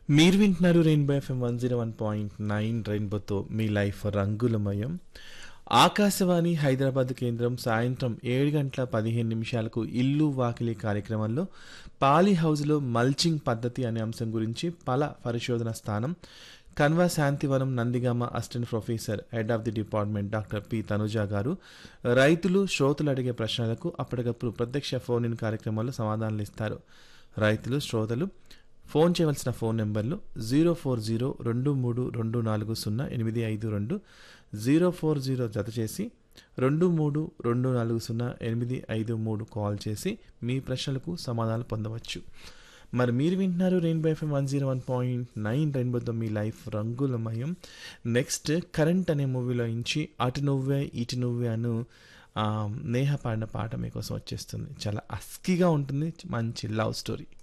మీరు వింటున్నారు rainbow FM 101.9 రెయిన్బోతో మీ లైఫ్ రంగులమయం. ఆకాశవాణి హైదరాబాద్ కేంద్రం సాయంత్రం 7:15 ఇల్లు వాకిలి కార్యక్రమంలో పాలీ హౌస్లో మల్చింగ్ పద్ధతి అనే అంశం గురించి పరిశోధన స్థానం Kanva Shantivanam Nandigama assistant professor head of the department doctor P Tanuja గారు రైతులు శ్రోతలు అడిగే ప్రశ్నలకు అప్పటికప్పుడు ప్రత్యక్ష ఫోన్ ఇన్ కార్యక్రమంలో సమాధానాలు ఇస్తారు. రైతులు శ్రోతలు ఫోన్ చేయవలసిన ఫోన్ నెంబర్లు 04023240852 040 జత చేసి 23240853 కాల్ చేసి మీ ప్రశ్నలకు సమాధానాలు పొందవచ్చు. మరి మీరు వింటున్నారు రెయిన్బో ఎఫ్ఎం 101.9 రెయిన్బోతో మీ లైఫ్ రంగులమయం. నెక్స్ట్ కరెంట్ అనే మూవీలో నుంచి అటు నువ్వే ఇటు నువ్వే అను నేహ పాడిన పాట మీకోసం వచ్చేస్తుంది. చాలా అస్కీగా ఉంటుంది, మంచి లవ్ స్టోరీ.